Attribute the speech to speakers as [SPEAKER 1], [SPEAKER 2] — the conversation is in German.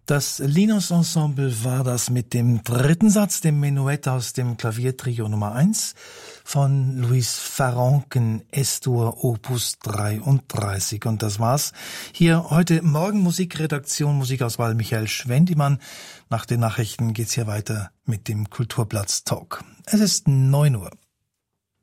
[SPEAKER 1] Das Linus Ensemble war das mit dem dritten Satz, dem Menuett aus dem Klaviertrio Nummer 1 von Louis Farrenken, S-Dur, Opus 33. Und das war's hier heute Morgen. Musikredaktion, Musikauswahl Michael Schwendimann. Nach den Nachrichten geht's hier weiter mit dem Kulturplatz Talk. Es ist 9 Uhr.